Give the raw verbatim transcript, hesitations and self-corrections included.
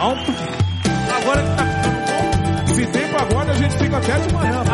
Agora que tá ficando bom, se tem pagode a gente fica até de manhã.